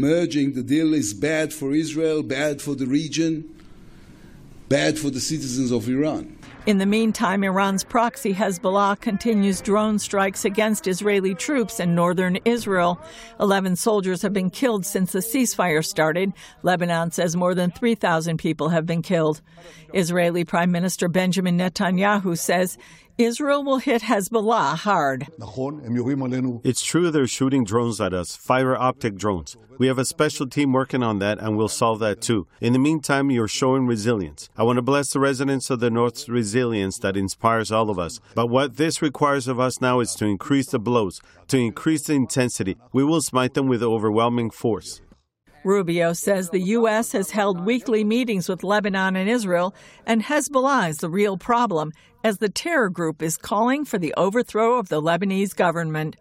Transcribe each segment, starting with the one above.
Merging the deal is bad for Israel, bad for the region, bad for the citizens of Iran. In the meantime, Iran's proxy Hezbollah continues drone strikes against Israeli troops in northern Israel. 11 soldiers have been killed since the ceasefire started. Lebanon says more than 3,000 people have been killed. Israeli Prime Minister Benjamin Netanyahu says Israel will hit Hezbollah hard. It's true they're shooting drones at us, fiber optic drones. We have a special team working on that, and we'll solve that too. In the meantime, you're showing resilience. I want to bless the residents of the North's resilience that inspires all of us. But what this requires of us now is to increase the blows, to increase the intensity. We will smite them with overwhelming force. Rubio says the U.S. has held weekly meetings with Lebanon and Israel, and Hezbollah is the real problem, as the terror group is calling for the overthrow of the Lebanese government.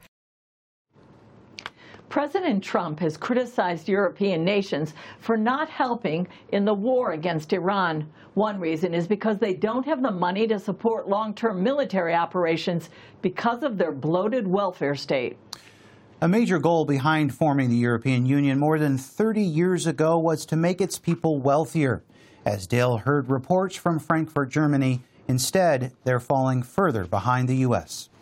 President Trump has criticized European nations for not helping in the war against Iran. One reason is because they don't have the money to support long-term military operations because of their bloated welfare state. A major goal behind forming the European Union more than 30 years ago was to make its people wealthier. As Dale heard reports from Frankfurt, Germany, instead, they're falling further behind the U.S.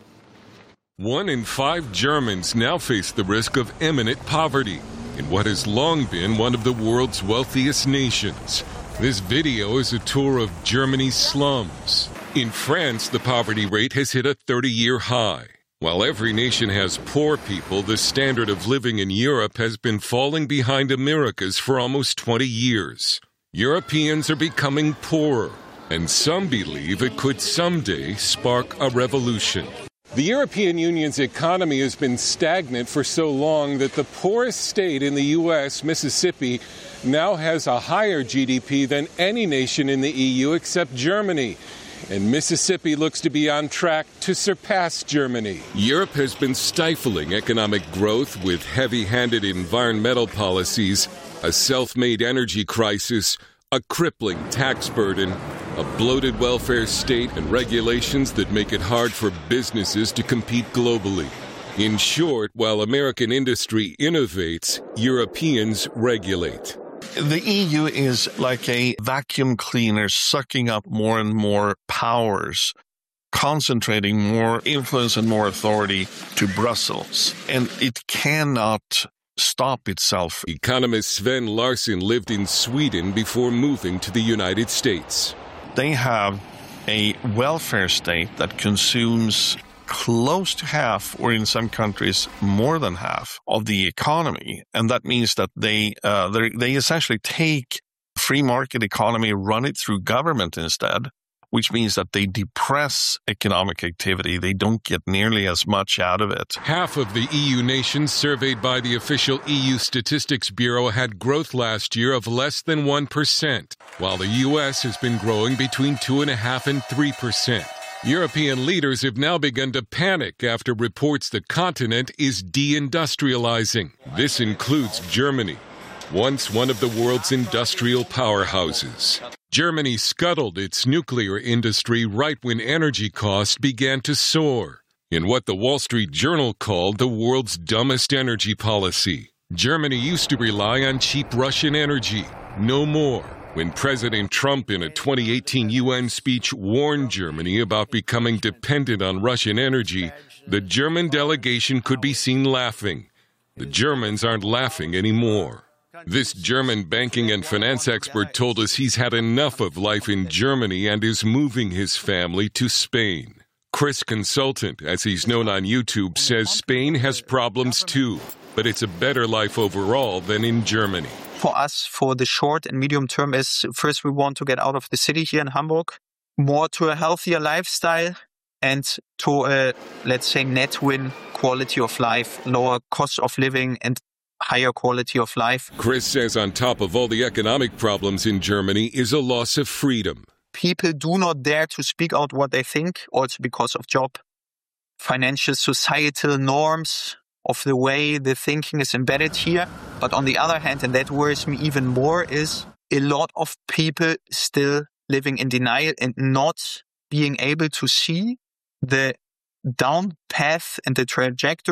1 in 5 Germans now face the risk of imminent poverty in what has long been one of the world's wealthiest nations. This video is a tour of Germany's slums. In France, the poverty rate has hit a 30-year high. While every nation has poor people, the standard of living in Europe has been falling behind America's for almost 20 years. Europeans are becoming poorer, and some believe it could someday spark a revolution. The European Union's economy has been stagnant for so long that the poorest state in the U.S., Mississippi, now has a higher GDP than any nation in the EU except Germany. And Mississippi looks to be on track to surpass Germany. Europe has been stifling economic growth with heavy-handed environmental policies, a self-made energy crisis, a crippling tax burden, a bloated welfare state, and regulations that make it hard for businesses to compete globally. In short, while American industry innovates, Europeans regulate. The EU is like a vacuum cleaner sucking up more and more powers, concentrating more influence and more authority to Brussels. And it cannot stop itself. Economist Sven Larsson lived in Sweden before moving to the United States. They have a welfare state that consumes close to half, or in some countries more than half, of the economy. And that means that they essentially take free market economy, run it through government instead, which means that they depress economic activity. They don't get nearly as much out of it. Half of the EU nations surveyed by the official EU Statistics Bureau had growth last year of less than 1%, while the U.S. has been growing between 2.5% and 3%. European leaders have now begun to panic after reports the continent is deindustrializing. This includes Germany, once one of the world's industrial powerhouses. Germany scuttled its nuclear industry right when energy costs began to soar, in what the Wall Street Journal called the world's dumbest energy policy. Germany used to rely on cheap Russian energy. No more. When President Trump in a 2018 UN speech warned Germany about becoming dependent on Russian energy, the German delegation could be seen laughing. The Germans aren't laughing anymore. This German banking and finance expert told us he's had enough of life in Germany and is moving his family to Spain. Chris Consultant, as he's known on YouTube, says Spain has problems too, but it's a better life overall than in Germany. For us, for the short and medium term, is first we want to get out of the city here in Hamburg, more to a healthier lifestyle and to a, let's say, net win quality of life, lower cost of living and higher quality of life. Chris says on top of all the economic problems in Germany is a loss of freedom. People do not dare to speak out what they think, also because of job, financial, societal norms, of the way the thinking is embedded here. But on the other hand, and that worries me even more, is a lot of people still living in denial and not being able to see the down path and the trajectory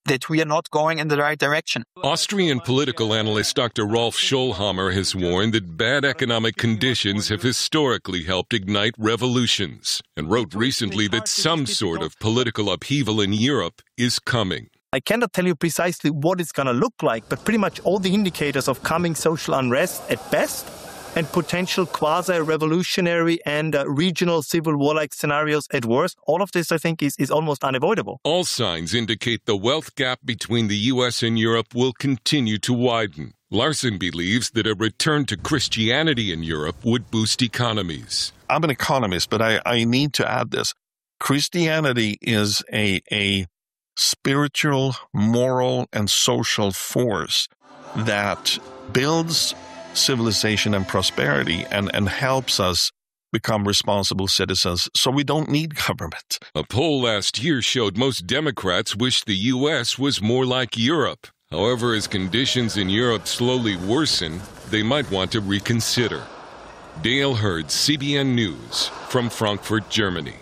that we are not going in the right direction. Austrian political analyst Dr. Rolf Scholhammer has warned that bad economic conditions have historically helped ignite revolutions, and wrote recently that some sort of political upheaval in Europe is coming. I cannot tell you precisely what it's going to look like, but pretty much all the indicators of coming social unrest at best and potential quasi-revolutionary and regional civil war-like scenarios at worst, all of this, I think, is almost unavoidable. All signs indicate the wealth gap between the U.S. and Europe will continue to widen. Larson believes that a return to Christianity in Europe would boost economies. I'm an economist, but I need to add this. Christianity is a spiritual, moral, and social force that builds civilization and prosperity and helps us become responsible citizens, so we don't need government. A poll last year showed most Democrats wish the U.S. was more like Europe. However, as conditions in Europe slowly worsen, they might want to reconsider. Dale Hurd, CBN News, from Frankfurt, Germany.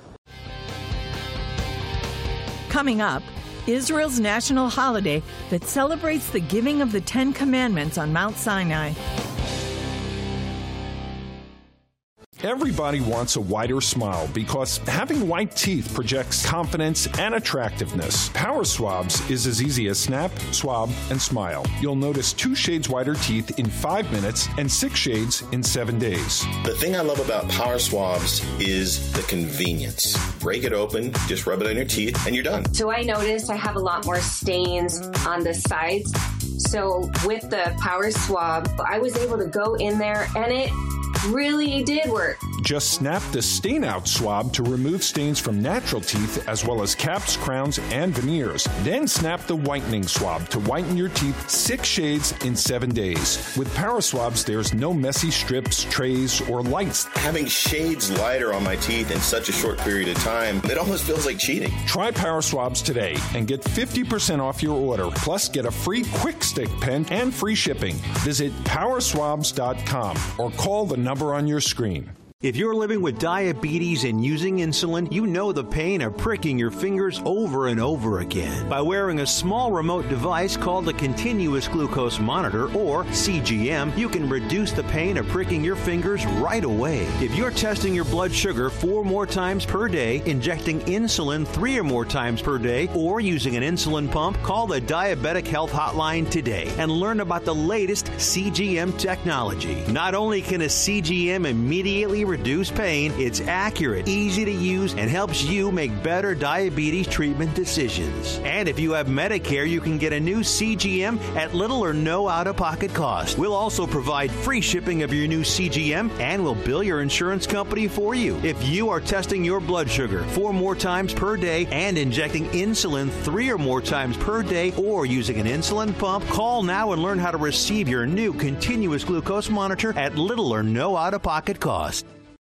Coming up, Israel's national holiday that celebrates the giving of the Ten Commandments on Mount Sinai. Everybody wants a wider smile because having white teeth projects confidence and attractiveness. Power Swabs is as easy as snap, swab, and smile. You'll notice 2 shades whiter teeth in 5 minutes and 6 shades in 7 days. The thing I love about Power Swabs is the convenience. Break it open, just rub it on your teeth, and you're done. So I noticed I have a lot more stains on the sides. So with the Power Swab, I was able to go in there and it really did work. Just snap the stain out swab to remove stains from natural teeth as well as caps, crowns, and veneers. Then snap the whitening swab to whiten your teeth 6 shades in 7 days. With Power Swabs, there's no messy strips, trays, or lights. Having shades lighter on my teeth in such a short period of time, it almost feels like cheating. Try Power Swabs today and get 50% off your order. Plus, get a free Quick Stick pen and free shipping. Visit powerswabs.com or call the number on your screen. If you're living with diabetes and using insulin, you know the pain of pricking your fingers over and over again. By wearing a small remote device called a continuous glucose monitor, or CGM, you can reduce the pain of pricking your fingers right away. If you're testing your blood sugar 4 more times per day, injecting insulin 3 or more times per day, or using an insulin pump, call the Diabetic Health Hotline today and learn about the latest CGM technology. Not only can a CGM immediately reduce pain, it's accurate, easy to use, and helps you make better diabetes treatment decisions. And if you have Medicare, you can get a new CGM at little or no out-of-pocket cost. We'll also provide free shipping of your new CGM, and we'll bill your insurance company for you. If you are testing your blood sugar 4 more times per day and injecting insulin 3 or more times per day, or using an insulin pump, call now and learn how to receive your new continuous glucose monitor at little or no out-of-pocket cost.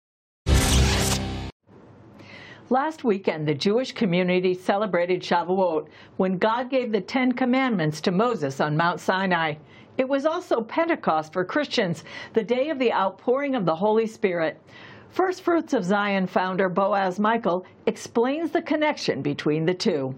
Last weekend, the Jewish community celebrated Shavuot, when God gave the 10 Commandments to Moses on Mount Sinai. It was also Pentecost for Christians, the day of the outpouring of the Holy Spirit. First Fruits of Zion founder Boaz Michael explains the connection between the two.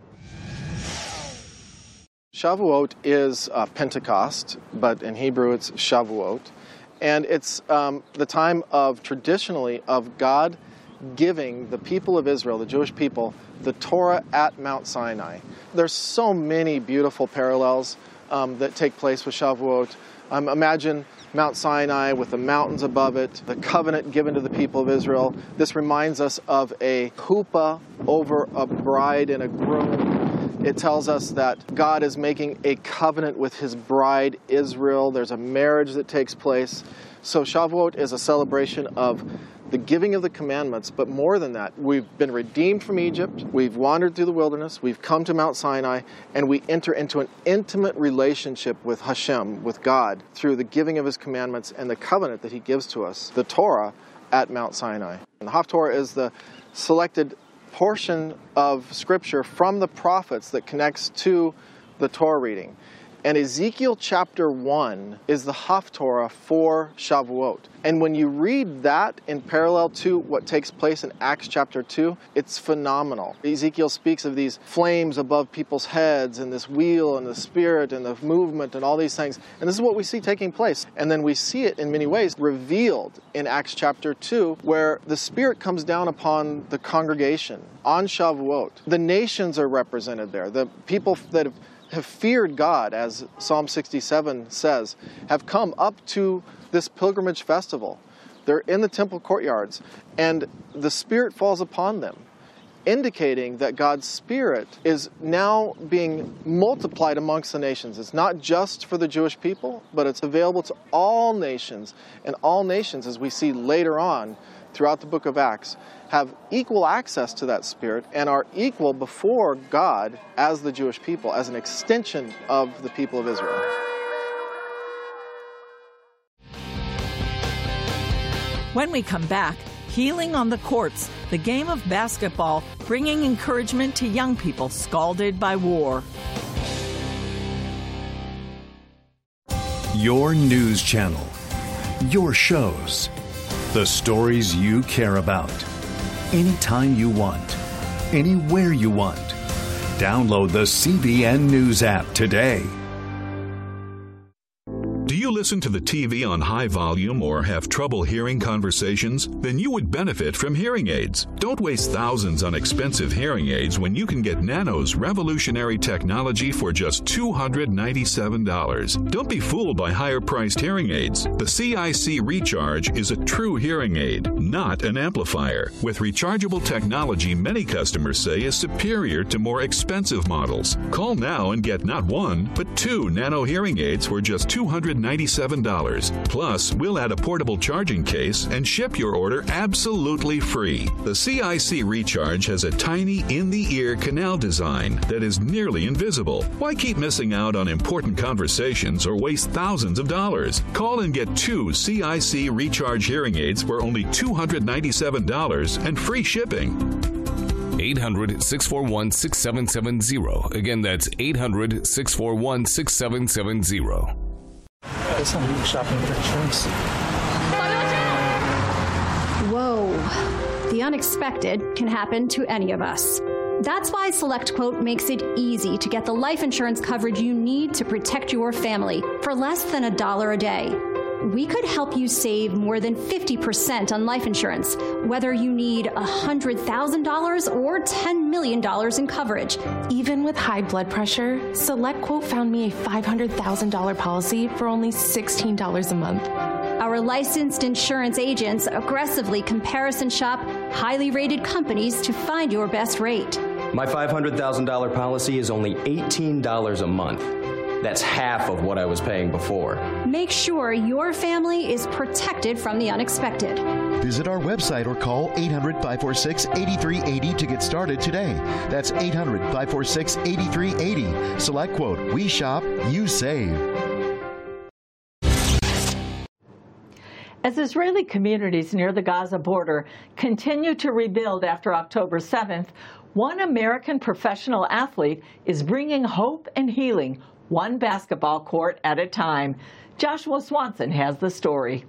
Shavuot is Pentecost, but in Hebrew it's Shavuot. And it's the time of, traditionally, of God giving the people of Israel, the Jewish people, the Torah at Mount Sinai. There's so many beautiful parallels that take place with Shavuot. Imagine Mount Sinai with the mountains above it, the covenant given to the people of Israel. This reminds us of a chuppah over a bride and a groom. It tells us that God is making a covenant with his bride, Israel. There's a marriage that takes place. So Shavuot is a celebration of the giving of the commandments, but more than that, we've been redeemed from Egypt, we've wandered through the wilderness, we've come to Mount Sinai, and we enter into an intimate relationship with Hashem, with God, through the giving of his commandments and the covenant that he gives to us, the Torah, at Mount Sinai. And the Haftorah is the selected portion of Scripture from the prophets that connects to the Torah reading. And Ezekiel chapter 1 is the Haftorah for Shavuot. And when you read that in parallel to what takes place in Acts chapter 2, it's phenomenal. Ezekiel speaks of these flames above people's heads and this wheel and the spirit and the movement and all these things. And this is what we see taking place. And then we see it in many ways revealed in Acts chapter 2, where the Spirit comes down upon the congregation on Shavuot. The nations are represented there. The people that have feared God, as Psalm 67 says, have come up to this pilgrimage festival. They're in the temple courtyards, and the Spirit falls upon them, indicating that God's Spirit is now being multiplied amongst the nations. It's not just for the Jewish people, but it's available to all nations. And all nations, as we see later on throughout the book of Acts, have equal access to that Spirit and are equal before God as the Jewish people, as an extension of the people of Israel. When we come back, Healing on the Courts, the game of basketball, bringing encouragement to young people scalded by war. Your news channel. Your shows. The stories you care about. Anytime you want. Anywhere you want. Download the CBN News app today. Do you listen to the TV on high volume or have trouble hearing conversations? Then you would benefit from hearing aids. Don't waste thousands on expensive hearing aids when you can get Nano's revolutionary technology for just $297. Don't be fooled by higher-priced hearing aids. The CIC Recharge is a true hearing aid, not an amplifier. With rechargeable technology many customers say is superior to more expensive models. Call now and get not one, but 2 Nano hearing aids for just $297. Plus, we'll add a portable charging case and ship your order absolutely free. The CIC Recharge has a tiny in-the-ear canal design that is nearly invisible. Why keep missing out on important conversations or waste thousands of dollars? Call and get 2 CIC Recharge hearing aids for only $297 and free shipping. 800-641-6770. Again, that's 800-641-6770. I'm shopping for insurance. Whoa. The unexpected can happen to any of us. That's why SelectQuote makes it easy to get the life insurance coverage you need to protect your family for less than $1 a day. We could help you save more than 50% on life insurance, whether you need $100,000 or $10 million in coverage. Even with high blood pressure, SelectQuote found me a $500,000 policy for only $16 a month. Our licensed insurance agents aggressively comparison shop highly rated companies to find your best rate. My $500,000 policy is only $18 a month. That's half of what I was paying before. Make sure your family is protected from the unexpected. Visit our website or call 800-546-8380 to get started today. That's 800-546-8380. SelectQuote. We shop, you save. As Israeli communities near the Gaza border continue to rebuild after October 7th, one American professional athlete is bringing hope and healing one basketball court at a time. Joshua Swanson has the story.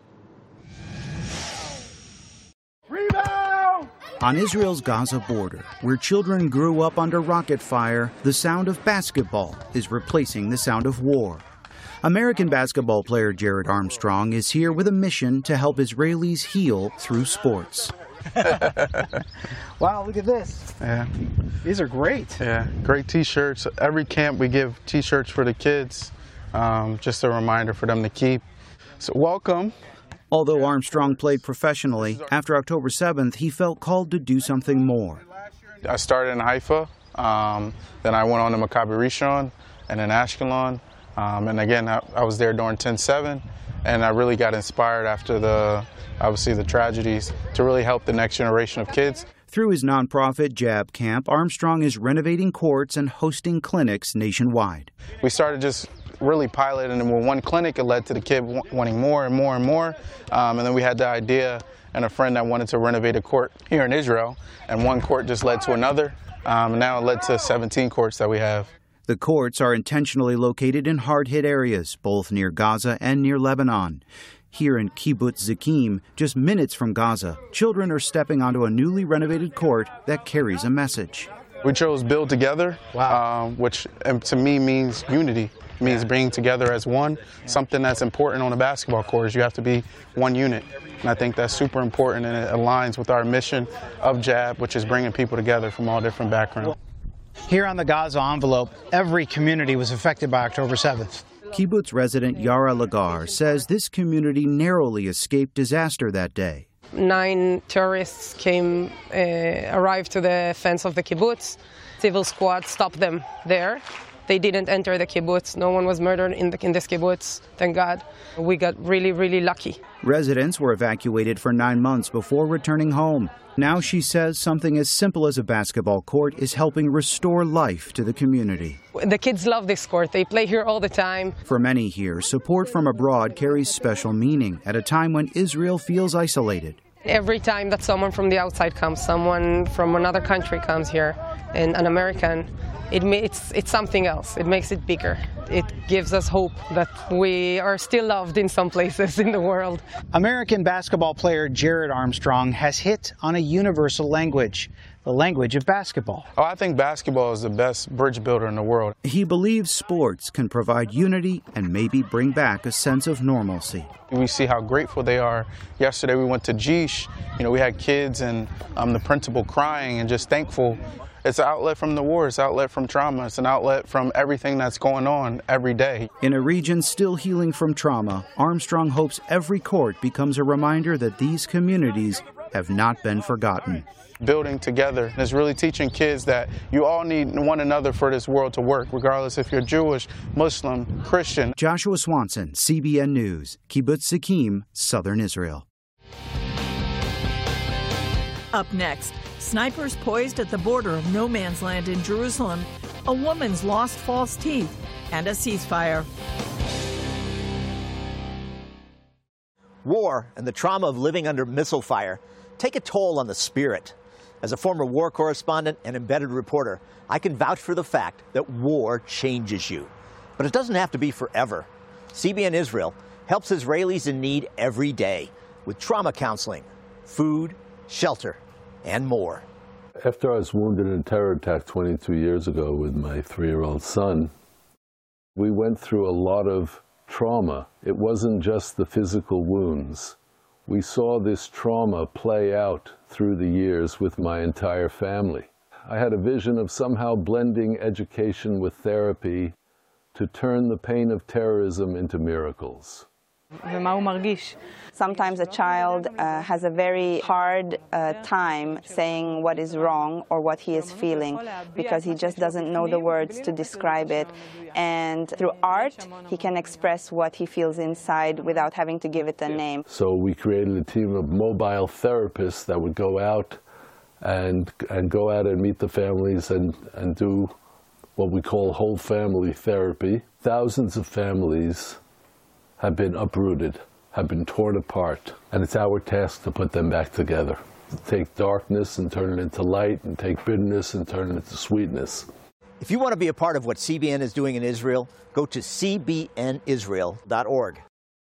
Rebound! On Israel's Gaza border, where children grew up under rocket fire, the sound of basketball is replacing the sound of war. American basketball player Jared Armstrong is here with a mission to help Israelis heal through sports. Wow, look at this. Yeah. These are great. Yeah, great T-shirts. Every camp we give T-shirts for the kids, just a reminder for them to keep. So welcome. Although Armstrong played professionally, after October 7th, he felt called to do something more. I started in Haifa, then I went on to Maccabi Rishon, and then Ashkelon. And again, I was there during 10/7, and I really got inspired after obviously the tragedies to really help the next generation of kids. Through his nonprofit Jab Camp, Armstrong is renovating courts and hosting clinics nationwide. We started just really piloting, and with one clinic, it led to the kid wanting more and more and more. And then we had the idea and a friend that wanted to renovate a court here in Israel, and one court just led to another. And now it led to 17 courts that we have. The courts are intentionally located in hard-hit areas, both near Gaza and near Lebanon. Here in Kibbutz Zikim, just minutes from Gaza, children are stepping onto a newly renovated court that carries a message. We chose Build Together, which to me means unity. It means being together as one. Something that's important on a basketball court is you have to be one unit. And I think that's super important, and it aligns with our mission of JAB, which is bringing people together from all different backgrounds. Here on the Gaza envelope, every community was affected by October 7th. Kibbutz resident Yara Lagar says this community narrowly escaped disaster that day. 9 terrorists arrived to the fence of the kibbutz. Civil squad stopped them there. They didn't enter the kibbutz. No one was murdered in this kibbutz, thank God. We got really, really lucky. Residents were evacuated for 9 months before returning home. Now she says something as simple as a basketball court is helping restore life to the community. The kids love this court. They play here all the time. For many here, support from abroad carries special meaning at a time when Israel feels isolated. Every time that someone from the outside comes, someone from another country comes here, and an American, it's something else. It makes it bigger. It gives us hope that we are still loved in some places in the world. American basketball player Jared Armstrong has hit on a universal language, the language of basketball. Oh, I think basketball is the best bridge builder in the world. He believes sports can provide unity and maybe bring back a sense of normalcy. We see how grateful they are. Yesterday we went to Jish. We had kids and the principal crying and just thankful. It's an outlet from the war. It's an outlet from trauma. It's an outlet from everything that's going on every day. In a region still healing from trauma, Armstrong hopes every court becomes a reminder that these communities have not been forgotten. Building together is really teaching kids that you all need one another for this world to work, regardless if you're Jewish, Muslim, Christian. Joshua Swanson, CBN News, Kibbutz Zikim, Southern Israel. Up next, snipers poised at the border of no man's land in Jerusalem, a woman's lost false teeth, and a ceasefire. War and the trauma of living under missile fire take a toll on the spirit. As a former war correspondent and embedded reporter, I can vouch for the fact that war changes you. But it doesn't have to be forever. CBN Israel helps Israelis in need every day with trauma counseling, food, shelter, and more. After I was wounded in a terror attack 22 years ago with my 3-year-old son, we went through a lot of trauma. It wasn't just the physical wounds. We saw this trauma play out through the years with my entire family. I had a vision of somehow blending education with therapy to turn the pain of terrorism into miracles. Sometimes a child has a very hard time saying what is wrong or what he is feeling because he just doesn't know the words to describe it. And through art, he can express what he feels inside without having to give it a name. So we created a team of mobile therapists that would go out and go out and meet the families and do what we call whole family therapy. Thousands of families have been uprooted, have been torn apart, and it's our task to put them back together. To take darkness and turn it into light, and take bitterness and turn it into sweetness. If you want to be a part of what CBN is doing in Israel, go to cbnisrael.org.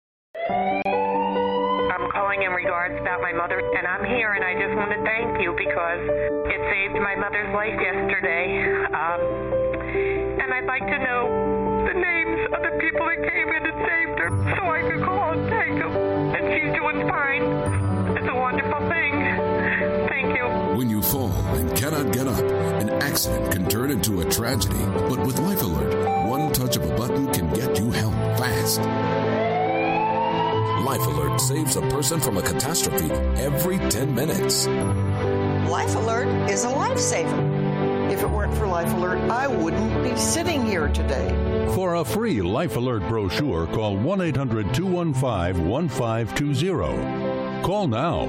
I'm calling in regards about my mother, and I'm here, and I just want to thank you because it saved my mother's life yesterday. And I'd like to know the names of the people that came in and saved her so I could call and thank them. And she's doing fine. It's a wonderful thing. Thank you. When you fall and cannot get up, an accident can turn into a tragedy. But with Life Alert, one touch of a button can get you help fast. Life Alert saves a person from a catastrophe every 10 minutes. Life Alert is a lifesaver. If it weren't for Life Alert, I wouldn't be sitting here today. For a free Life Alert brochure, call 1-800-215-1520. Call now,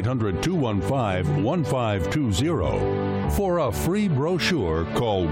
1-800-215-1520. For a free brochure, call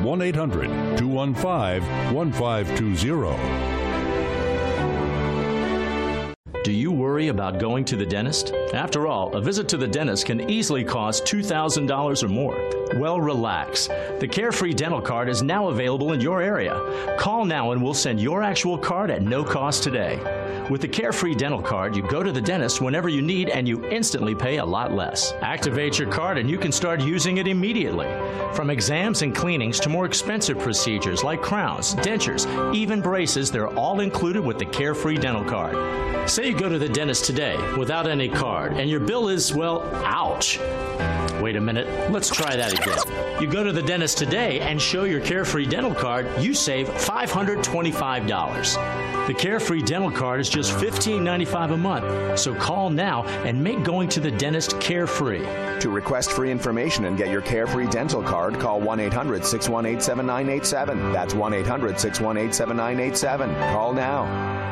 1-800-215-1520. Do you worry about going to the dentist? After all, a visit to the dentist can easily cost $2,000 or more. Well, relax. The Carefree Dental Card is now available in your area. Call now and we'll send your actual card at no cost today. With the Carefree Dental Card, you go to the dentist whenever you need and you instantly pay a lot less. Activate your card and you can start using it immediately. From exams and cleanings to more expensive procedures like crowns, dentures, even braces, they're all included with the Carefree Dental Card. Say you go to the dentist today without any card and your bill is, well, ouch. Wait a minute, let's try that again. You go to the dentist today and show your Carefree Dental Card, you save $525. The Carefree Dental Card is just $15.95 a month, so call now and make going to the dentist carefree. To request free information and get your Carefree Dental Card, call 1-800-618-7987. That's 1-800-618-7987. Call now.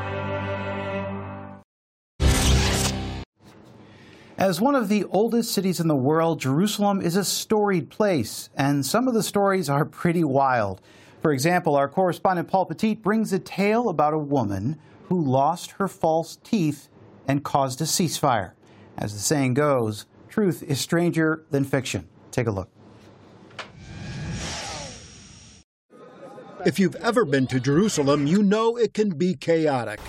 As one of the oldest cities in the world, Jerusalem is a storied place, and some of the stories are pretty wild. For example, our correspondent Paul Petit brings a tale about a woman who lost her false teeth and caused a ceasefire. As the saying goes, truth is stranger than fiction. Take a look. If you've ever been to Jerusalem, you know it can be chaotic.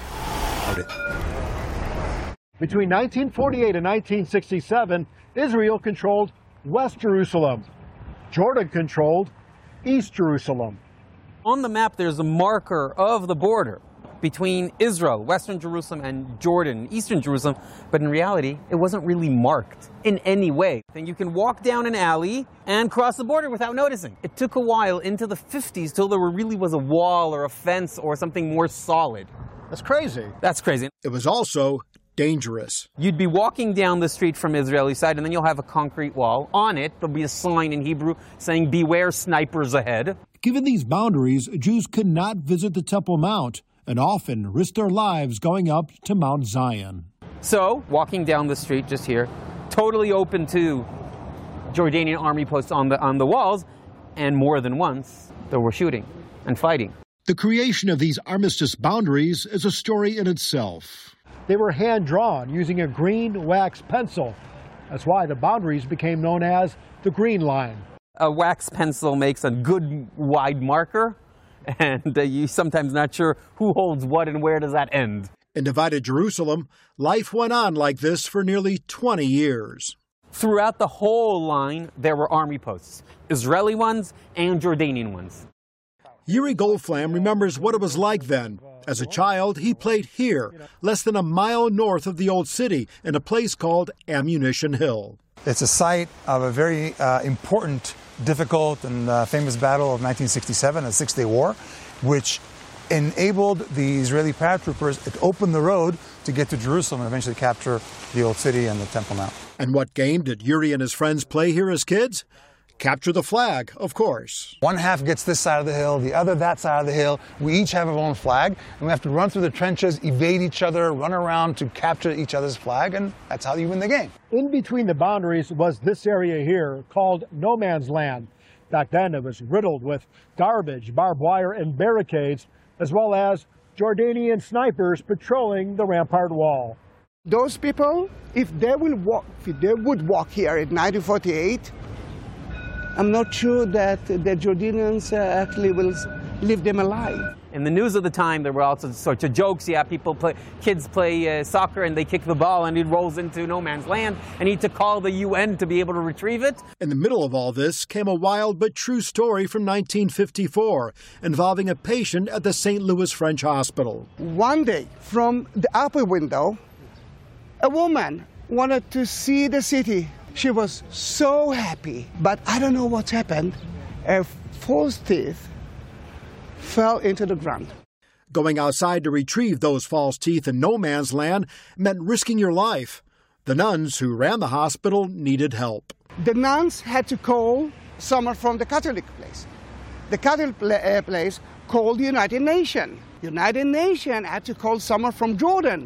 Between 1948 and 1967, Israel controlled West Jerusalem. Jordan controlled East Jerusalem. On the map, there's a marker of the border between Israel, Western Jerusalem, and Jordan, Eastern Jerusalem, but in reality, it wasn't really marked in any way. And you can walk down an alley and cross the border without noticing. It took a while into the 50s till there really was a wall or a fence or something more solid. That's crazy. That's crazy. It was also dangerous. You'd be walking down the street from Israeli side, and then you'll have a concrete wall. On it, there'll be a sign in Hebrew saying, "Beware snipers ahead." Given these boundaries, Jews could not visit the Temple Mount and often risk their lives going up to Mount Zion. So, walking down the street just here, totally open to Jordanian army posts on the walls, and more than once, there were shooting and fighting. The creation of these armistice boundaries is a story in itself. They were hand-drawn using a green wax pencil. That's why the boundaries became known as the Green Line. A wax pencil makes a good wide marker, and you're sometimes not sure who holds what and where does that end. In divided Jerusalem, life went on like this for nearly 20 years. Throughout the whole line, there were army posts, Israeli ones and Jordanian ones. Yuri Goldflam remembers what it was like then. As a child, he played here, less than a mile north of the old city, in a place called Ammunition Hill. It's a site of a very important, difficult, and famous battle of 1967, a Six-Day War, which enabled the Israeli paratroopers. It opened the road to get to Jerusalem and eventually capture the old city and the Temple Mount. And what game did Yuri and his friends play here as kids? Capture the flag, of course. One half gets this side of the hill, the other that side of the hill. We each have our own flag, and we have to run through the trenches, evade each other, run around to capture each other's flag, and that's how you win the game. In between the boundaries was this area here called No Man's Land. Back then it was riddled with garbage, barbed wire, and barricades, as well as Jordanian snipers patrolling the rampart wall. Those people, if they would walk here in 1948, I'm not sure that the Jordanians actually will leave them alive. In the news of the time, there were also sorts of jokes. Yeah, kids play soccer and they kick the ball and it rolls into no man's land and need to call the UN to be able to retrieve it. In the middle of all this came a wild but true story from 1954 involving a patient at the St. Louis French Hospital. One day, from the upper window, a woman wanted to see the city. She was so happy, but I don't know what happened. Her false teeth fell into the ground. Going outside to retrieve those false teeth in no man's land meant risking your life. The nuns who ran the hospital needed help. The nuns had to call someone from the Catholic place. The Catholic place called the United Nations. United Nations had to call someone from Jordan.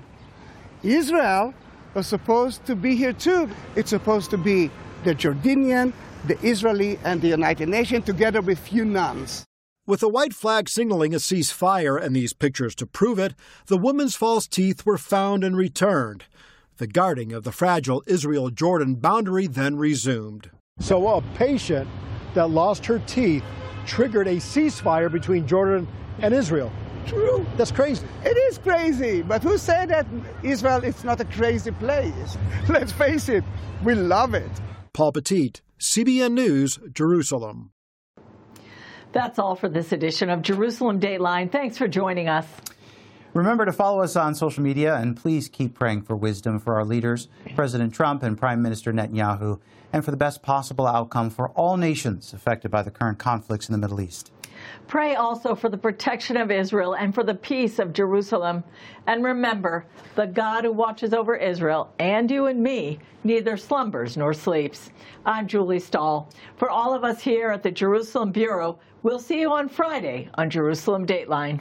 Israel was supposed to be here too. It's supposed to be the Jordanian, the Israeli, and the United Nations together with few nuns. With the white flag signaling a ceasefire and these pictures to prove it, the woman's false teeth were found and returned. The guarding of the fragile Israel-Jordan boundary then resumed. So a patient that lost her teeth triggered a ceasefire between Jordan and Israel. True. That's crazy. It is crazy, but who said that Israel is not a crazy place? Let's face it, we love it. Paul Petit, CBN News, Jerusalem. That's all for this edition of Jerusalem Dateline. Thanks for joining us. Remember to follow us on social media, and please keep praying for wisdom for our leaders, President Trump and Prime Minister Netanyahu, and for the best possible outcome for all nations affected by the current conflicts in the Middle East. Pray also for the protection of Israel and for the peace of Jerusalem. And remember, the God who watches over Israel and you and me neither slumbers nor sleeps. I'm Julie Stahl. For all of us here at the Jerusalem Bureau, we'll see you on Friday on Jerusalem Dateline.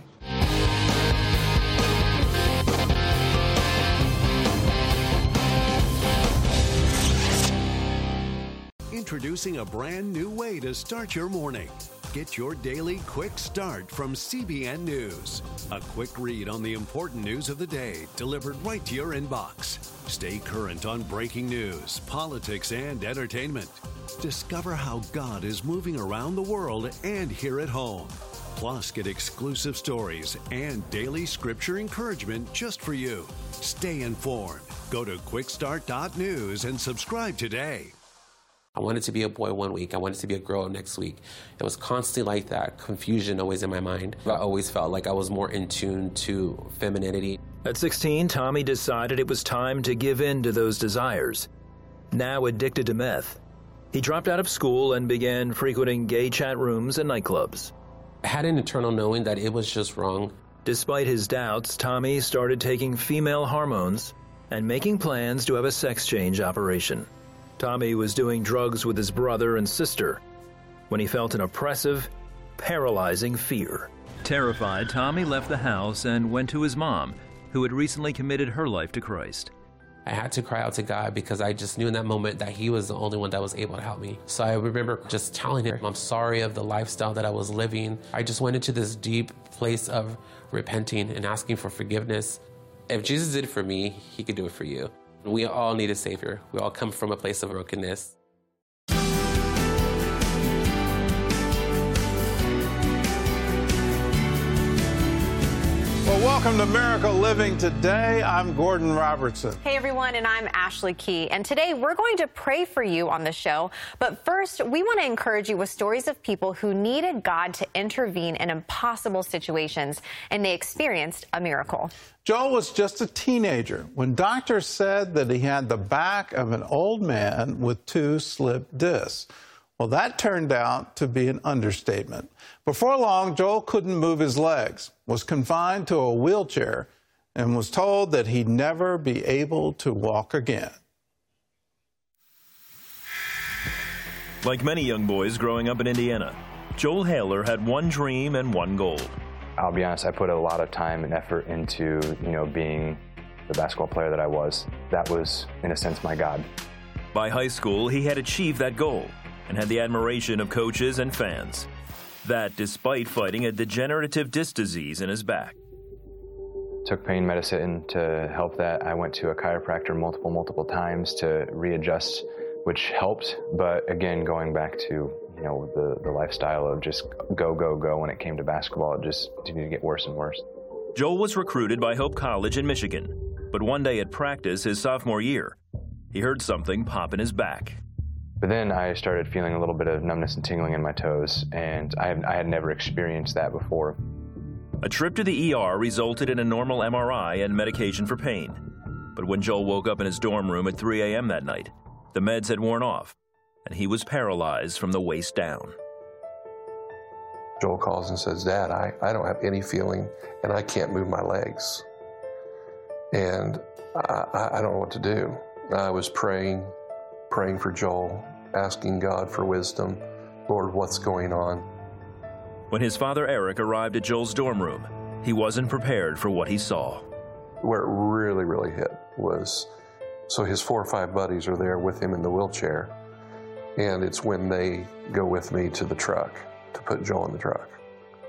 Introducing a brand new way to start your morning. Get your daily quick start from CBN News. A quick read on the important news of the day delivered right to your inbox. Stay current on breaking news, politics, and entertainment. Discover how God is moving around the world and here at home. Plus, get exclusive stories and daily scripture encouragement just for you. Stay informed. Go to quickstart.news and subscribe today. I wanted to be a boy one week. I wanted to be a girl next week. It was constantly like that, confusion always in my mind. I always felt like I was more in tune to femininity. At 16, Tommy decided it was time to give in to those desires. Now addicted to meth, he dropped out of school and began frequenting gay chat rooms and nightclubs. I had an internal knowing that it was just wrong. Despite his doubts, Tommy started taking female hormones and making plans to have a sex change operation. Tommy was doing drugs with his brother and sister when he felt an oppressive, paralyzing fear. Terrified, Tommy left the house and went to his mom, who had recently committed her life to Christ. I had to cry out to God because I just knew in that moment that He was the only one that was able to help me. So I remember just telling her, I'm sorry of the lifestyle that I was living. I just went into this deep place of repenting and asking for forgiveness. If Jesus did it for me, He could do it for you. We all need a Savior. We all come from a place of brokenness. Well, welcome to Miracle Living Today. I'm Gordon Robertson. Hey, everyone, and I'm Ashley Key. And today we're going to pray for you on the show. But first, we want to encourage you with stories of people who needed God to intervene in impossible situations, and they experienced a miracle. Joel was just a teenager when doctors said that he had the back of an old man with 2 slipped discs. Well, that turned out to be an understatement. Before long, Joel couldn't move his legs, was confined to a wheelchair, and was told that he'd never be able to walk again. Like many young boys growing up in Indiana, Joel Haler had one dream and one goal. I'll be honest, I put a lot of time and effort into, being the basketball player that I was. That was, in a sense, my God. By high school, he had achieved that goal and had the admiration of coaches and fans. That despite fighting a degenerative disc disease in his back. Took pain medicine to help that. I went to a chiropractor multiple times to readjust, which helped. But again, going back to, the lifestyle of just go when it came to basketball, it just continued to get worse and worse. Joel was recruited by Hope College in Michigan. But one day at practice his sophomore year, he heard something pop in his back. But then I started feeling a little bit of numbness and tingling in my toes, and I had never experienced that before. A trip to the ER resulted in a normal MRI and medication for pain. But when Joel woke up in his dorm room at 3 a.m. that night, the meds had worn off, and he was paralyzed from the waist down. Joel calls and says, Dad, I don't have any feeling, and I can't move my legs. And I don't know what to do. I was praying for Joel, asking God for wisdom. Lord, what's going on? When his father Eric arrived at Joel's dorm room, he wasn't prepared for what he saw. Where it really hit was, so his 4 or 5 buddies are there with him in the wheelchair, and it's when they go with me to the truck to put Joel in the truck.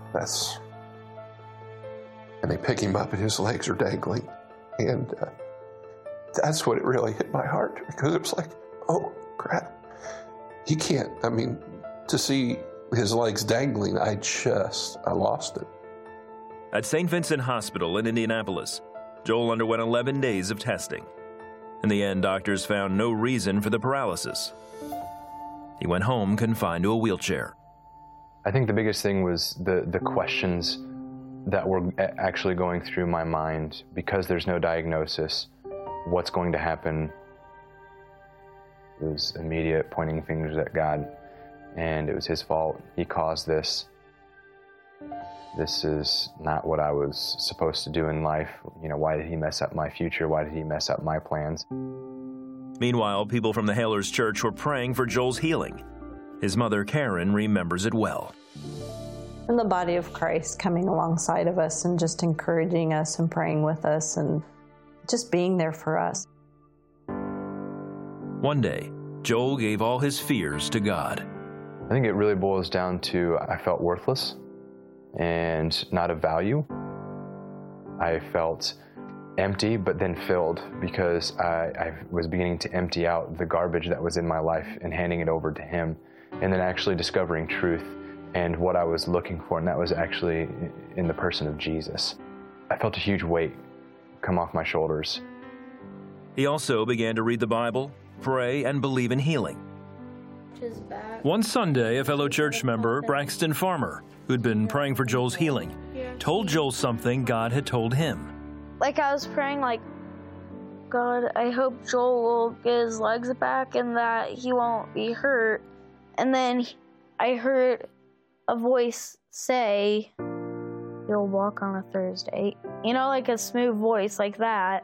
And they pick him up and his legs are dangling. And that's what it really hit my heart, because it was like, oh, crap. He can't, to see his legs dangling, I lost it. At St. Vincent Hospital in Indianapolis, Joel underwent 11 days of testing. In the end, doctors found no reason for the paralysis. He went home confined to a wheelchair. I think the biggest thing was the questions that were actually going through my mind, because there's no diagnosis. What's going to happen? It was immediate pointing fingers at God, and it was his fault. He caused this. This is not what I was supposed to do in life. Why did he mess up my future? Why did he mess up my plans? Meanwhile, people from the Hailers Church were praying for Joel's healing. His mother, Karen, remembers it well. And the body of Christ coming alongside of us and just encouraging us and praying with us and just being there for us. One day, Joel gave all his fears to God. I think it really boils down to I felt worthless and not of value. I felt empty, but then filled, because I was beginning to empty out the garbage that was in my life and handing it over to him, and then actually discovering truth and what I was looking for, and that was actually in the person of Jesus. I felt a huge weight come off my shoulders. He also began to read the Bible, pray, and believe in healing. One Sunday, a fellow church member, Braxton Farmer, who'd been praying for Joel's healing, told Joel something God had told him. I was praying, God, I hope Joel will get his legs back and that he won't be hurt. And then I heard a voice say, you'll walk on a Thursday. A smooth voice like that.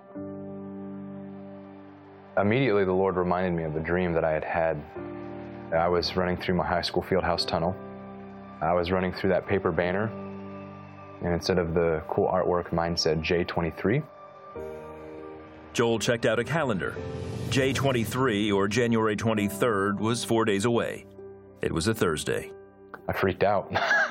Immediately, the Lord reminded me of a dream that I had had. I was running through my high school fieldhouse tunnel. I was running through that paper banner, and instead of the cool artwork, mine said J23. Joel checked out a calendar. J23, or January 23rd, was 4 days away. It was a Thursday. I freaked out.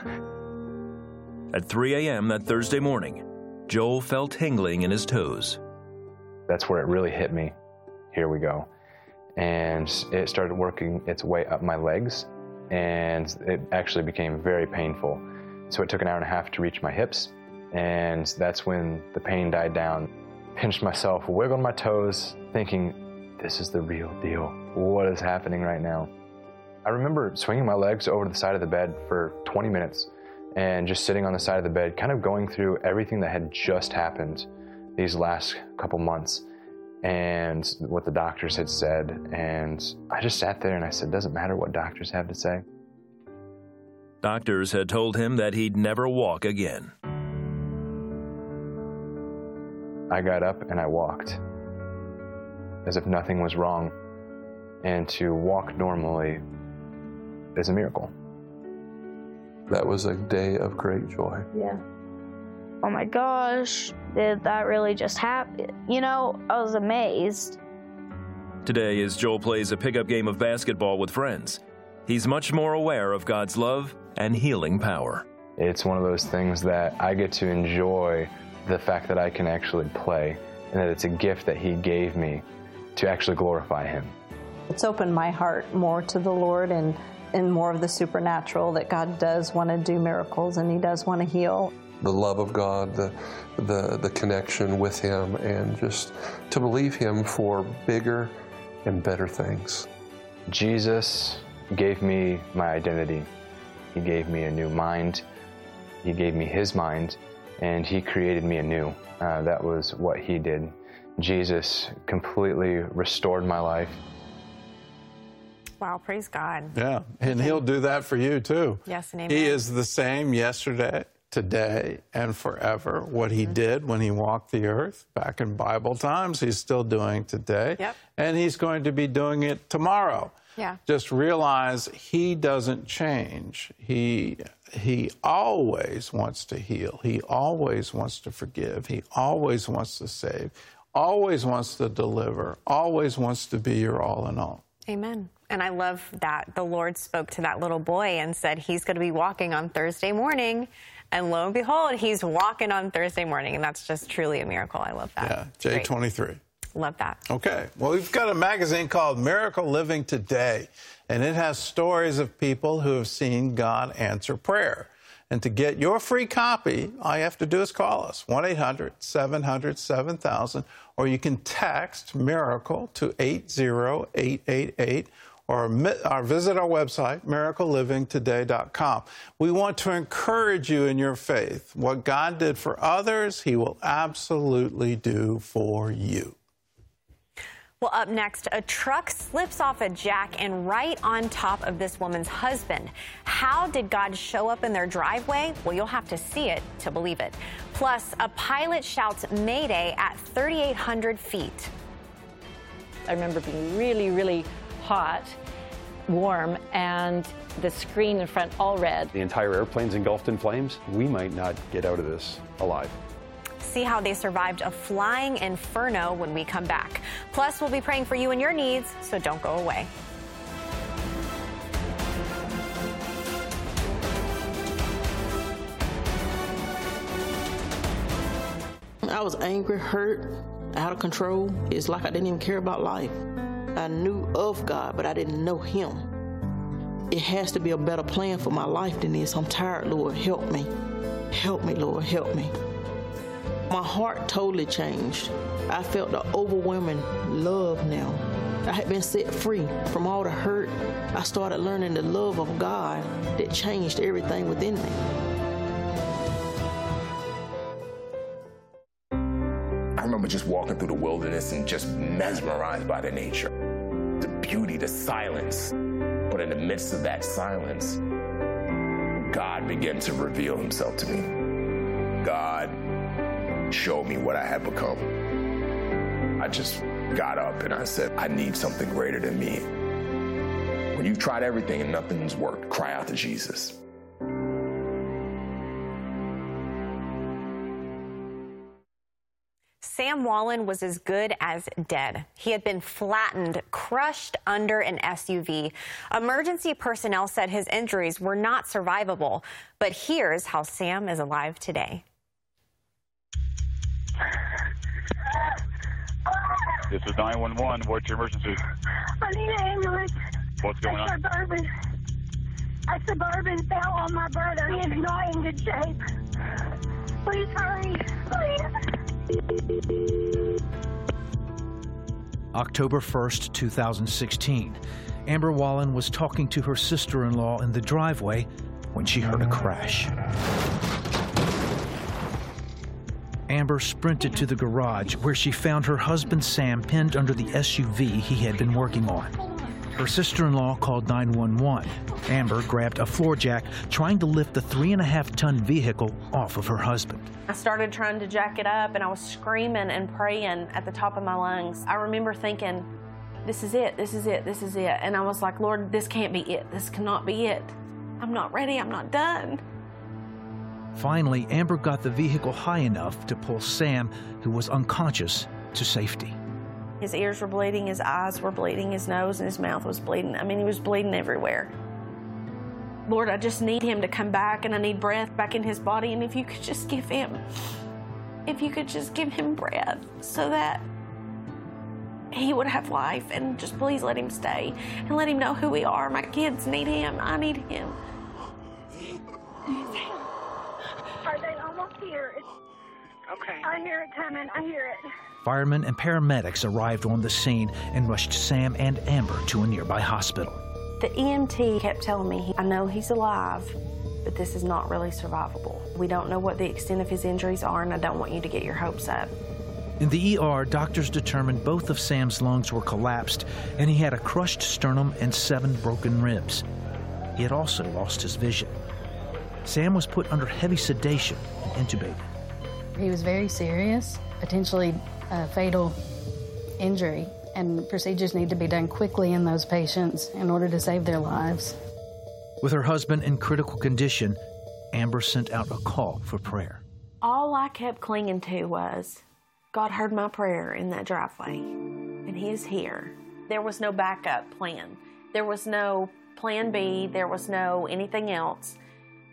At 3 a.m. that Thursday morning, Joel felt tingling in his toes. That's where it really hit me. Here we go. And it started working its way up my legs, and it actually became very painful. So it took an hour and a half to reach my hips, and that's when the pain died down. Pinched myself, wiggled my toes, thinking, this is the real deal. What is happening right now? I remember swinging my legs over to the side of the bed for 20 minutes and just sitting on the side of the bed, kind of going through everything that had just happened these last couple months and what the doctors had said. And I just sat there and I said, doesn't matter what doctors have to say. Doctors had told him that he'd never walk again. I got up and I walked as if nothing was wrong. And to walk normally is a miracle. That was a day of great joy. Yeah. Oh my gosh, did that really just happen? I was amazed. Today, as Joel plays a pickup game of basketball with friends, he's much more aware of God's love and healing power. It's one of those things that I get to enjoy the fact that I can actually play, and that it's a gift that he gave me to actually glorify him. It's opened my heart more to the Lord and more of the supernatural, that God does want to do miracles and he does want to heal. The love of God, the connection with him, and just to believe him for bigger and better things. Jesus gave me my identity. He gave me a new mind. He gave me his mind, and he created me anew. That was what he did. Jesus completely restored my life. Wow, praise God. Yeah, and he'll do that for you too. Yes, and amen. He is the same yesterday, today, and forever. What he did when he walked the earth back in Bible times, he's still doing today. Yep. And he's going to be doing it tomorrow. Yeah. Just realize he doesn't change. He always wants to heal. He always wants to forgive. He always wants to save. Always wants to deliver. Always wants to be your all in all. Amen. And I love that the Lord spoke to that little boy and said he's going to be walking on Thursday morning. And lo and behold, he's walking on Thursday morning, and that's just truly a miracle. I love that. Yeah, J23. Love that. Okay. Well, we've got a magazine called Miracle Living Today, and it has stories of people who have seen God answer prayer. And to get your free copy, all you have to do is call us, 1-800-700-7000, or you can text MIRACLE to 80888, or visit our website, miraclelivingtoday.com. We want to encourage you in your faith. What God did for others, He will absolutely do for you. Well, up next, a truck slips off a jack and right on top of this woman's husband. How did God show up in their driveway? Well, you'll have to see it to believe it. Plus, a pilot shouts Mayday at 3,800 feet. I remember being really, really hot, warm, and the screen in front all red. The entire airplane's engulfed in flames. We might not get out of this alive. See how they survived a flying inferno when we come back. Plus, we'll be praying for you and your needs, so don't go away. I was angry, hurt, out of control. It's like I didn't even care about life. I knew of God, but I didn't know Him. It has to be a better plan for my life than this. I'm tired, Lord. Help me. Help me, Lord. Help me. My heart totally changed. I felt the overwhelming love now. I had been set free from all the hurt. I started learning the love of God that changed everything within me. I remember just walking through the wilderness and just mesmerized by the nature, the beauty, the silence. But in the midst of that silence, God began to reveal Himself to me. God showed me what I had become. I just got up and I said, I need something greater than me. When you've tried everything and nothing's worked, cry out to Jesus. Sam Wallen was as good as dead. He had been flattened, crushed under an SUV. Emergency personnel said his injuries were not survivable. But here's how Sam is alive today. This is 911. What's your emergency? I need an ambulance. What's going on? A Suburban fell on my brother. He is not in good shape. Please hurry. Please. October 1st, 2016. Amber Wallen was talking to her sister-in-law in the driveway when she heard a crash. Amber sprinted to the garage where she found her husband Sam pinned under the SUV he had been working on. Her sister-in-law called 911. Amber grabbed a floor jack, trying to lift the 3.5-ton vehicle off of her husband. I started trying to jack it up, and I was screaming and praying at the top of my lungs. I remember thinking, this is it, this is it, this is it. And I was like, Lord, this can't be it. This cannot be it. I'm not ready. I'm not done. Finally, Amber got the vehicle high enough to pull Sam, who was unconscious, to safety. His ears were bleeding, his eyes were bleeding, his nose and his mouth was bleeding. I mean, he was bleeding everywhere. Lord, I just need him to come back, and I need breath back in his body. And if you could just give him breath so that he would have life, and just please let him stay and let him know who we are. My kids need him. I need him. Are they almost here? Okay. I hear it coming. I hear it. Firemen and paramedics arrived on the scene and rushed Sam and Amber to a nearby hospital. The EMT kept telling me, I know he's alive, but this is not really survivable. We don't know what the extent of his injuries are, and I don't want you to get your hopes up. In the ER, doctors determined both of Sam's lungs were collapsed, and he had a crushed sternum and 7 broken ribs. He had also lost his vision. Sam was put under heavy sedation and intubated. He was very serious, potentially a fatal injury, and procedures need to be done quickly in those patients in order to save their lives. With her husband in critical condition, Amber sent out a call for prayer. All I kept clinging to was, God heard my prayer in that driveway, and He is here. There was no backup plan. There was no plan B. There was no anything else.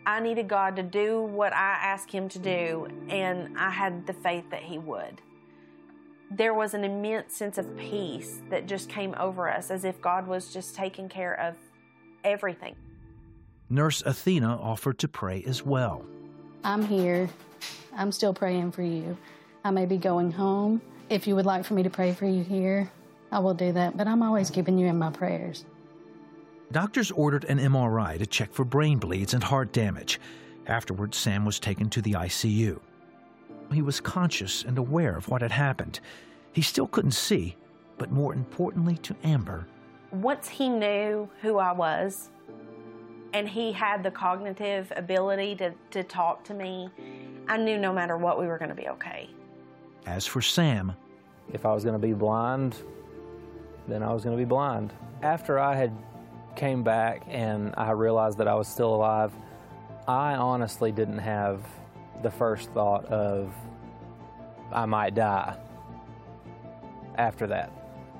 I needed God to do what I asked him to do, and I had the faith that he would. There was an immense sense of peace that just came over us, as if God was just taking care of everything. Nurse Athena offered to pray as well. I'm here. I'm still praying for you. I may be going home. If you would like for me to pray for you here, I will do that, but I'm always keeping you in my prayers. Doctors ordered an MRI to check for brain bleeds and heart damage. Afterwards, Sam was taken to the ICU. He was conscious and aware of what had happened. He still couldn't see, but more importantly to Amber, once he knew who I was, and he had the cognitive ability to talk to me, I knew no matter what, we were going to be okay. As for Sam, if I was going to be blind, then I was going to be blind. After I had came back and I realized that I was still alive, I honestly didn't have the first thought of I might die after that.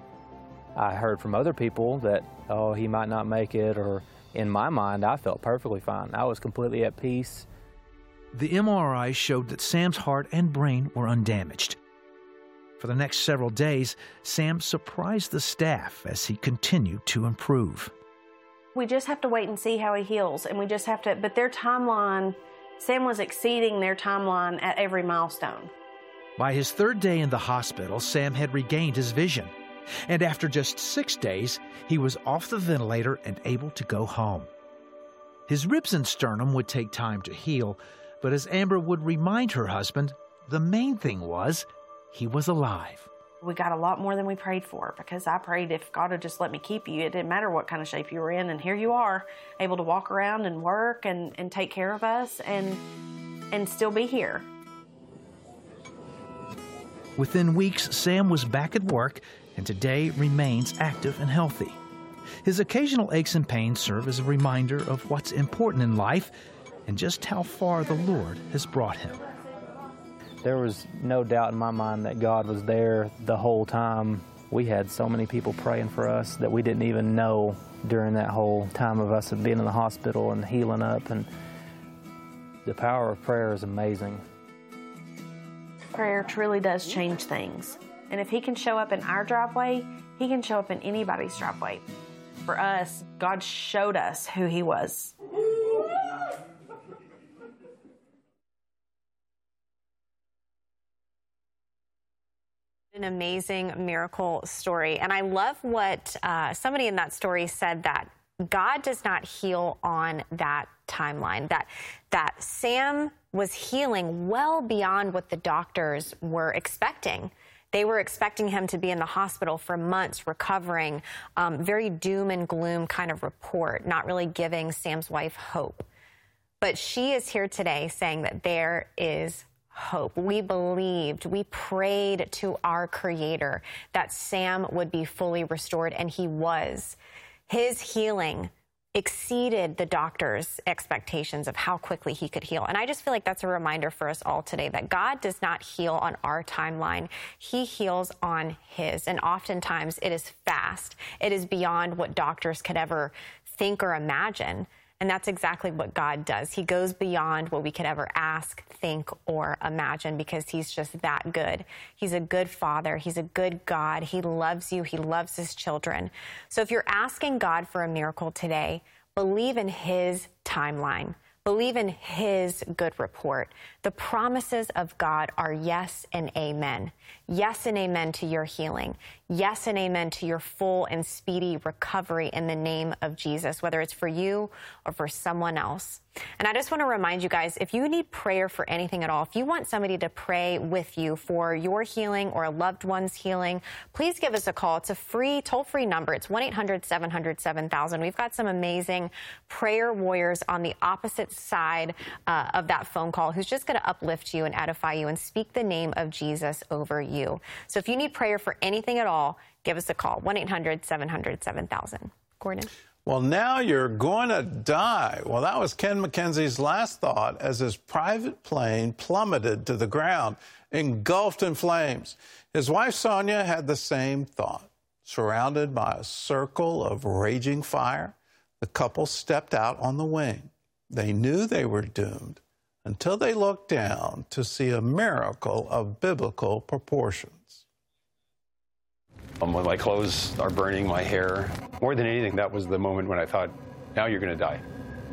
I heard from other people that, oh, he might not make it, or in my mind, I felt perfectly fine. I was completely at peace. The MRI showed that Sam's heart and brain were undamaged. For the next several days, Sam surprised the staff as he continued to improve. We just have to wait and see how he heals, and we just have to, but their timeline, Sam was exceeding their timeline at every milestone. By his third day in the hospital, Sam had regained his vision. And after just 6 days, he was off the ventilator and able to go home. His ribs and sternum would take time to heal, but as Amber would remind her husband, the main thing was he was alive. We got a lot more than we prayed for, because I prayed if God would just let me keep you, it didn't matter what kind of shape you were in, and here you are, able to walk around and work and take care of us and still be here. Within weeks, Sam was back at work and today remains active and healthy. His occasional aches and pains serve as a reminder of what's important in life and just how far the Lord has brought him. There was no doubt in my mind that God was there the whole time. We had so many people praying for us that we didn't even know during that whole time of us being in the hospital and healing up. And the power of prayer is amazing. Prayer truly does change things. And if he can show up in our driveway, he can show up in anybody's driveway. For us, God showed us who he was. An amazing miracle story. And I love what somebody in that story said, that God does not heal on that timeline, that Sam was healing well beyond what the doctors were expecting. They were expecting him to be in the hospital for months recovering, very doom and gloom kind of report, not really giving Sam's wife hope. But she is here today saying that there is hope. We believed, we prayed to our Creator that Sam would be fully restored, and he was. His healing exceeded the doctor's expectations of how quickly he could heal. And I just feel like that's a reminder for us all today that God does not heal on our timeline. He heals on his. And oftentimes it is fast. It is beyond what doctors could ever think or imagine. And that's exactly what God does. He goes beyond what we could ever ask, think, or imagine, because he's just that good. He's a good Father. He's a good God. He loves you. He loves his children. So if you're asking God for a miracle today, believe in his timeline. Believe in his good report. The promises of God are yes and amen. Yes and amen to your healing. Yes and amen to your full and speedy recovery in the name of Jesus, whether it's for you or for someone else. And I just want to remind you guys, if you need prayer for anything at all, if you want somebody to pray with you for your healing or a loved one's healing, please give us a call. It's a free, toll-free number. It's 1-800-700-7000. We've got some amazing prayer warriors on the opposite side of that phone call who's just going to uplift you and edify you and speak the name of Jesus over you. So if you need prayer for anything at all, give us a call, 1-800-700-7000. Gordon? Well, now you're going to die. Well, that was Ken McKenzie's last thought as his private plane plummeted to the ground, engulfed in flames. His wife, Sonia, had the same thought. Surrounded by a circle of raging fire, the couple stepped out on the wing. They knew they were doomed until they looked down to see a miracle of biblical proportions. When my clothes are burning, my hair, more than anything, that was the moment when I thought, now you're going to die.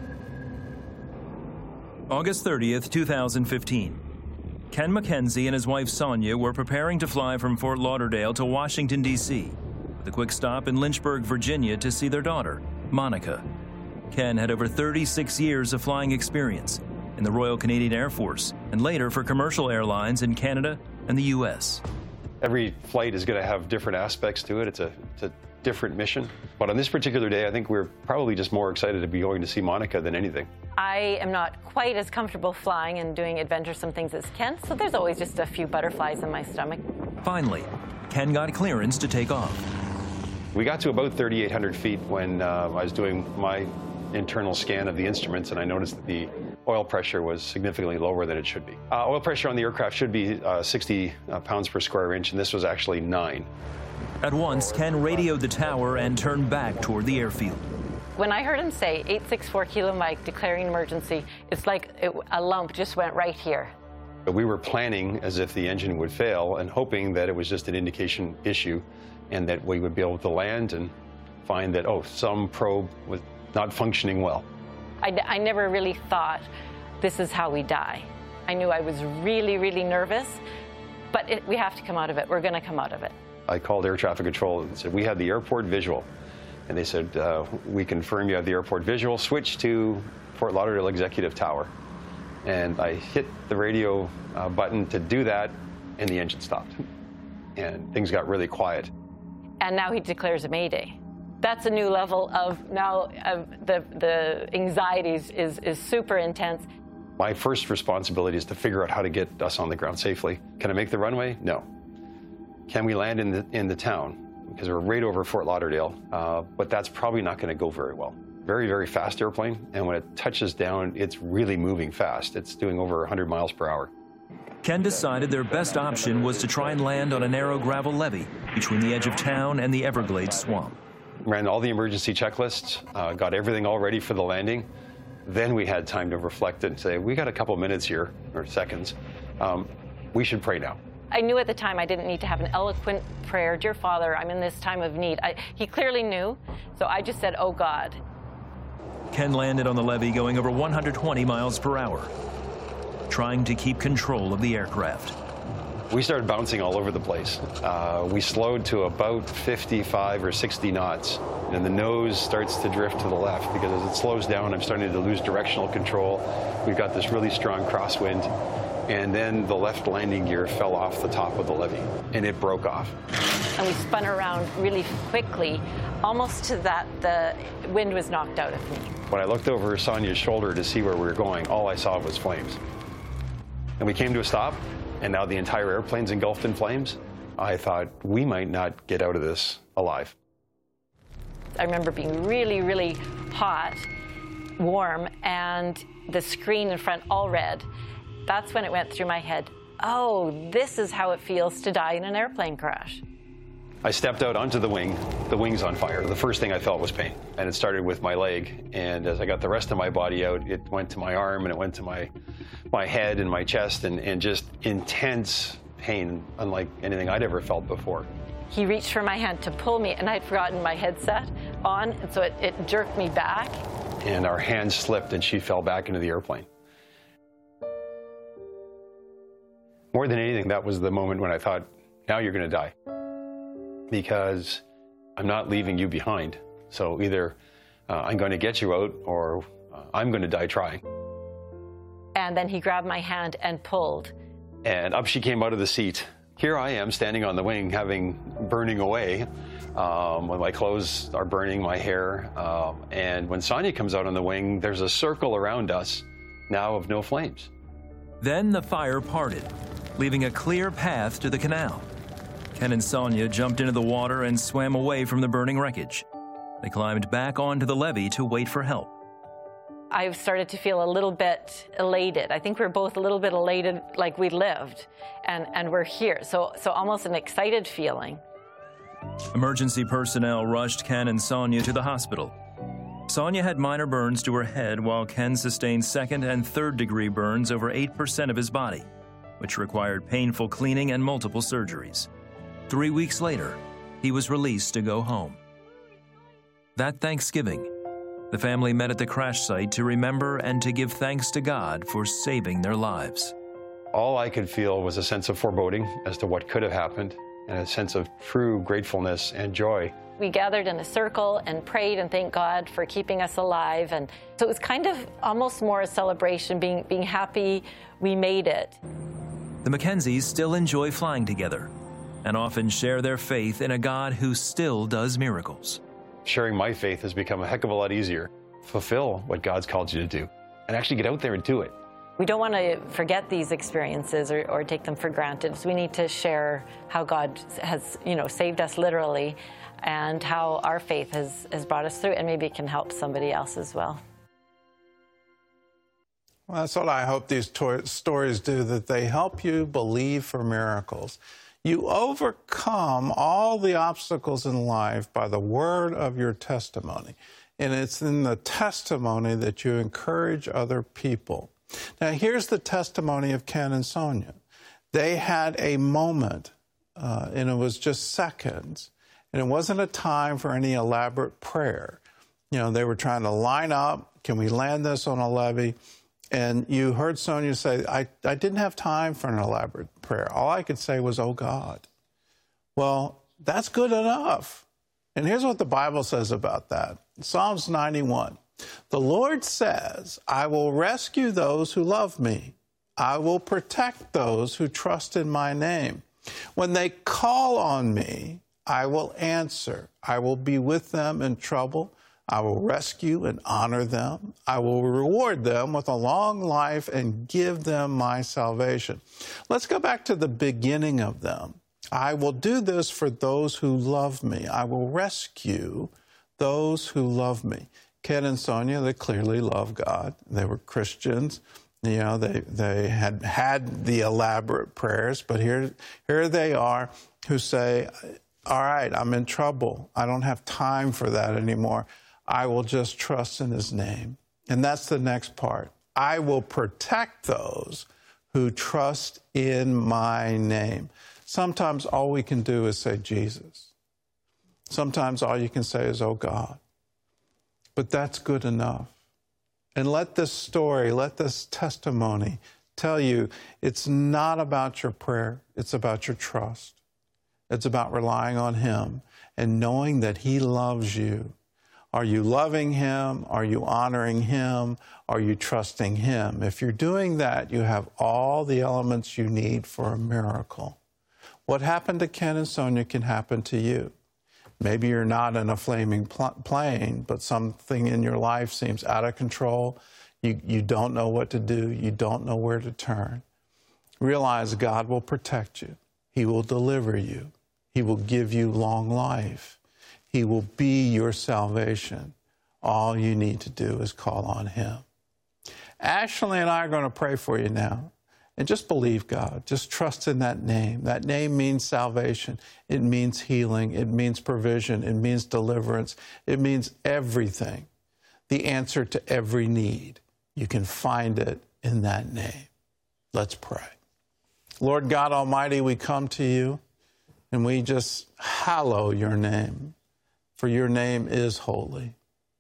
August 30th, 2015. Ken McKenzie and his wife Sonia were preparing to fly from Fort Lauderdale to Washington, D.C., with a quick stop in Lynchburg, Virginia to see their daughter, Monica. Ken had over 36 years of flying experience in the Royal Canadian Air Force and later for commercial airlines in Canada and the U.S. Every flight is going to have different aspects to it. It's a different mission. But on this particular day, I think we're probably just more excited to be going to see Monica than anything. I am not quite as comfortable flying and doing adventuresome things as Ken, so there's always just a few butterflies in my stomach. Finally, Ken got clearance to take off. We got to about 3,800 feet when I was doing my internal scan of the instruments, and I noticed that the oil pressure was significantly lower than it should be. Oil pressure on the aircraft should be 60 pounds per square inch, and this was actually 9. At once, Ken radioed the tower and turned back toward the airfield. When I heard him say 864 Kilo Mike declaring emergency, it's like a lump just went right here. We were planning as if the engine would fail and hoping that it was just an indication issue and that we would be able to land and find that, oh, some probe was not functioning well. I never really thought this is how we die. I knew I was really, really nervous, but we have to come out of it. We're going to come out of it. I called air traffic control and said, we have the airport visual. And they said, we confirm you have the airport visual. Switch to Fort Lauderdale Executive Tower. And I hit the radio button to do that, and the engine stopped. And things got really quiet. And now he declares a Mayday. That's a new level of now the anxieties is super intense. My first responsibility is to figure out how to get us on the ground safely. Can I make the runway? No. Can we land in the town? Because we're right over Fort Lauderdale, but that's probably not going to go very well. Very, very fast airplane, and when it touches down, it's really moving fast. It's doing over 100 miles per hour. Ken decided their best option was to try and land on a narrow gravel levee between the edge of town and the Everglades swamp. Ran all the emergency checklists, got everything all ready for the landing. Then we had time to reflect and say, we got a couple minutes here, or seconds. We should pray now. I knew at the time I didn't need to have an eloquent prayer. Dear Father, I'm in this time of need. He clearly knew, so I just said, oh God. Ken landed on the levee going over 120 miles per hour, trying to keep control of the aircraft. We started bouncing all over the place. We slowed to about 55 or 60 knots, and the nose starts to drift to the left because as it slows down, I'm starting to lose directional control. We've got this really strong crosswind, and then the left landing gear fell off the top of the levee, and it broke off. And we spun around really quickly, almost to that the wind was knocked out of me. When I looked over Sonia's shoulder to see where we were going, all I saw was flames. And we came to a stop, and now the entire airplane's engulfed in flames. I thought, we might not get out of this alive. I remember being really, really hot, warm, and the screen in front all red. That's when it went through my head, oh, this is how it feels to die in an airplane crash. I stepped out onto the wing's on fire. The first thing I felt was pain, and it started with my leg, and as I got the rest of my body out, it went to my arm, and it went to my head and my chest, and just intense pain, unlike anything I'd ever felt before. He reached for my hand to pull me, and I'd forgotten my headset on, and so it jerked me back. And our hands slipped, and she fell back into the airplane. More than anything, that was the moment when I thought, now you're going to die. Because I'm not leaving you behind. So either I'm going to get you out or I'm going to die trying. And then he grabbed my hand and pulled. And up she came out of the seat. Here I am standing on the wing, burning away. When my clothes are burning, my hair. And when Sonia comes out on the wing, there's a circle around us now of no flames. Then the fire parted, leaving a clear path to the canal. Ken and Sonia jumped into the water and swam away from the burning wreckage. They climbed back onto the levee to wait for help. I started to feel a little bit elated. I think we were both a little bit elated, like we lived, and we're here. So almost an excited feeling. Emergency personnel rushed Ken and Sonia to the hospital. Sonia had minor burns to her head, while Ken sustained second and third degree burns over 8% of his body, which required painful cleaning and multiple surgeries. 3 weeks later, he was released to go home. That Thanksgiving, the family met at the crash site to remember and to give thanks to God for saving their lives. All I could feel was a sense of foreboding as to what could have happened and a sense of true gratefulness and joy. We gathered in a circle and prayed and thanked God for keeping us alive. And so it was kind of almost more a celebration, being happy we made it. The Mackenzies still enjoy flying together and often share their faith in a God who still does miracles. Sharing my faith has become a heck of a lot easier. Fulfill what God's called you to do and actually get out there and do it. We don't want to forget these experiences or take them for granted. So we need to share how God has, saved us literally, and how our faith has brought us through, and maybe it can help somebody else as well. Well, that's what I hope these stories do, that they help you believe for miracles. You overcome all the obstacles in life by the word of your testimony. And it's in the testimony that you encourage other people. Now, here's the testimony of Ken and Sonia. They had a moment, and it was just seconds, and it wasn't a time for any elaborate prayer. They were trying to line up, can we land this on a levee? And you heard Sonia say, I didn't have time for an elaborate prayer. All I could say was, oh, God. Well, that's good enough. And here's what the Bible says about that. Psalms 91. The Lord says, I will rescue those who love me. I will protect those who trust in my name. When they call on me, I will answer. I will be with them in trouble. I will rescue and honor them. I will reward them with a long life and give them my salvation. Let's go back to the beginning of them. I will do this for those who love me. I will rescue those who love me. Ken and Sonia, they clearly love God. They were Christians. They had the elaborate prayers, but here they are who say, all right, I'm in trouble. I don't have time for that anymore. I will just trust in his name. And that's the next part. I will protect those who trust in my name. Sometimes all we can do is say Jesus. Sometimes all you can say is, oh God. But that's good enough. And let this story, let this testimony tell you it's not about your prayer, it's about your trust. It's about relying on him and knowing that he loves you. Are you loving him? Are you honoring him? Are you trusting him? If you're doing that, you have all the elements you need for a miracle. What happened to Ken and Sonia can happen to you. Maybe you're not in a flaming plane, but something in your life seems out of control. You don't know what to do. You don't know where to turn. Realize God will protect you. He will deliver you. He will give you long life. He will be your salvation. All you need to do is call on him. Ashley and I are going to pray for you now. And just believe God. Just trust in that name. That name means salvation. It means healing. It means provision. It means deliverance. It means everything. The answer to every need. You can find it in that name. Let's pray. Lord God Almighty, we come to you and we just hallow your name, for your name is holy.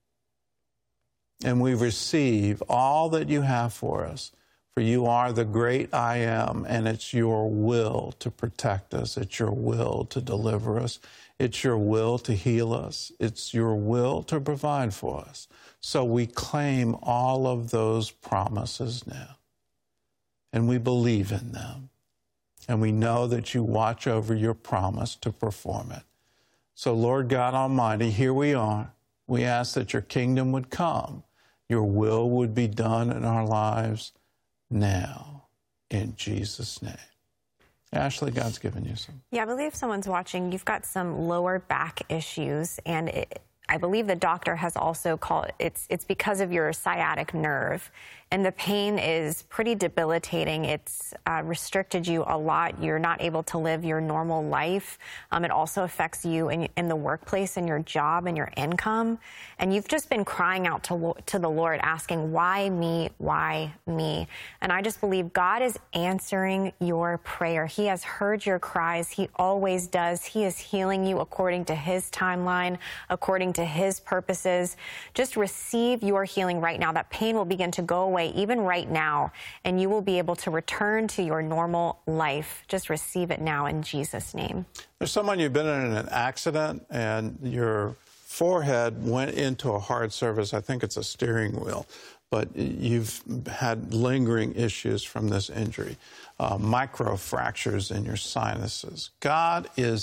And we receive all that you have for us. For you are the great I am, and it's your will to protect us. It's your will to deliver us. It's your will to heal us. It's your will to provide for us. So we claim all of those promises now, and we believe in them. And we know that you watch over your promise to perform it. So Lord God Almighty, here we are. We ask that your kingdom would come. Your will would be done in our lives now, in Jesus' name. Ashley, God's given you some. Yeah, I believe someone's watching. You've got some lower back issues, and I believe the doctor has also called it's because of your sciatic nerve. And the pain is pretty debilitating. It's restricted you a lot. You're not able to live your normal life. It also affects you in the workplace and your job and your income. And you've just been crying out to the Lord, asking, why me? Why me? And I just believe God is answering your prayer. He has heard your cries. He always does. He is healing you according to His timeline, according to His purposes. Just receive your healing right now. That pain will begin to go away even right now, and you will be able to return to your normal life. Just receive it now in Jesus' name. There's someone, you've been in an accident and your forehead went into a hard surface. I think it's a steering wheel, but you've had lingering issues from this injury, micro fractures in your sinuses. God is